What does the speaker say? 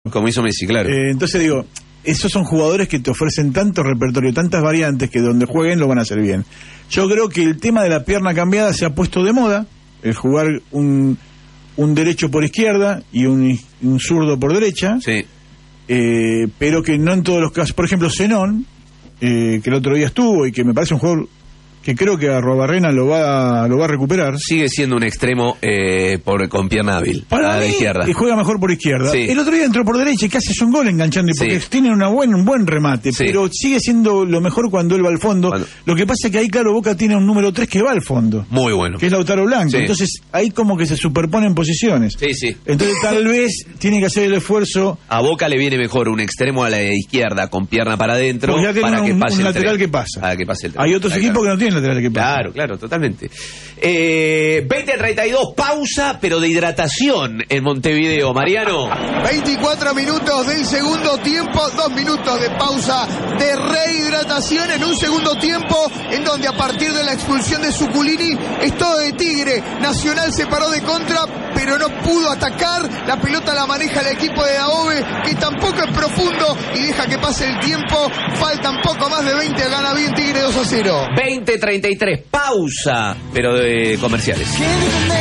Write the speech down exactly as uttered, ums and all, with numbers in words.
Como hizo Messi, claro. Eh, entonces digo, esos son jugadores que te ofrecen tanto repertorio, tantas variantes, que donde jueguen lo van a hacer bien. Yo creo que el tema de la pierna cambiada se ha puesto de moda, el jugar un, un derecho por izquierda y un, un zurdo por derecha, sí. eh, pero que no en todos los casos. Por ejemplo, Zenón, eh, que el otro día estuvo y que me parece un jugador que creo que Arruabarrena lo va lo va a recuperar. Sigue siendo un extremo eh, por, con pierna hábil, para a la mí, izquierda. Y juega mejor por izquierda. Sí. El otro día entró por derecha y casi hace un gol enganchando, Sí. porque tiene una buen, un buen remate, Sí. pero sigue siendo lo mejor cuando él va al fondo. Cuando... Lo que pasa es que ahí, claro, Boca tiene un número tres que va al fondo. Muy bueno. Que es Lautaro Blanco. Sí. Entonces, ahí como que se superponen posiciones. Sí, sí. Entonces, tal vez tiene que hacer el esfuerzo. A Boca le viene mejor un extremo a la izquierda con pierna para adentro Porque ya tiene para un, que pase un el lateral tren. que pasa. Para que pase el tren. Hay otros Ahí, equipos claro. que no tienen lateral que pasa. Claro, claro, totalmente. Eh, veinte treinta y dos, pausa, pero de hidratación en Montevideo. Mariano. veinticuatro minutos del segundo tiempo, dos minutos de pausa de rehidratación en un segundo tiempo en donde a partir de la expulsión de Zuculini es todo de Tigre. Nacional se paró de contra, pero no pudo atacar. La pelota la maneja el equipo de Daobe, que tampoco es profundo y deja que pase el tiempo. Faltan poco más de veinte, gana bien Tigre dos a cero. veinte treinta y tres, pausa, pero de comerciales.